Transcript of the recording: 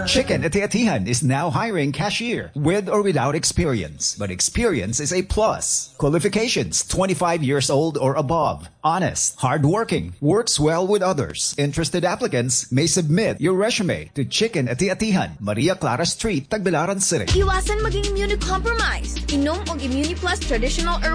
Chicken Ati-Atihan is now hiring cashier with or without experience. But experience is a plus. Qualifications, 25 years old or above. Honest, hardworking, works well with others. Interested applicants may submit your resume to Chicken Ati-Atihan, Maria Clara Street, Tagbilaran City. Iwasan maging immunocompromised. Inom og Immuniplus traditional herbal